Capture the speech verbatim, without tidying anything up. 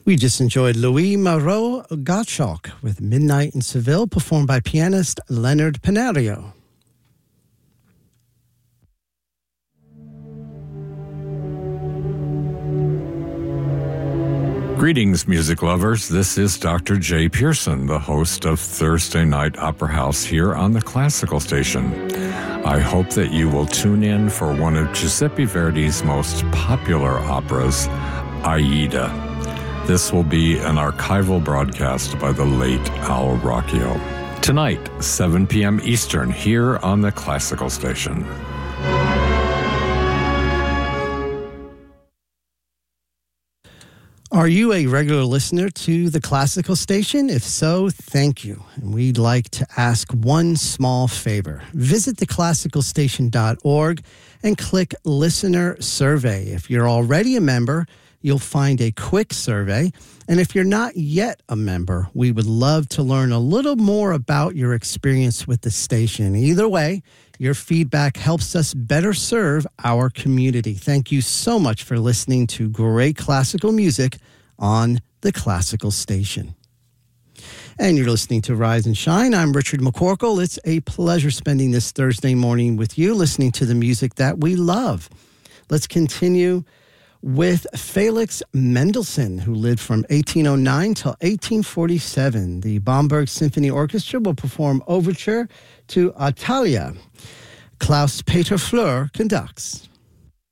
We just enjoyed Louis Moreau Gottschalk with Midnight in Seville, performed by pianist Leonard Panario. Greetings, music lovers. This is Doctor Jay Pearson, the host of Thursday Night Opera House here on the Classical Station. I hope that you will tune in for one of Giuseppe Verdi's most popular operas, Aida. This will be an archival broadcast by the late Al Rocchio. Tonight, seven p.m. Eastern, here on the Classical Station. Are you a regular listener to the Classical Station? If so, thank you. And we'd like to ask one small favor. Visit the classical station dot org and click Listener Survey. If you're already a member, you'll find a quick survey. And if you're not yet a member, we would love to learn a little more about your experience with the station. Either way, your feedback helps us better serve our community. Thank you so much for listening to great classical music on the Classical Station. And you're listening to Rise and Shine. I'm Richard McCorkle. It's a pleasure spending this Thursday morning with you, listening to the music that we love. Let's continue with Felix Mendelssohn, who lived from eighteen oh nine till eighteen forty-seven. The Bamberg Symphony Orchestra will perform Overture to Atalia. Klaus Peter Fleur conducts.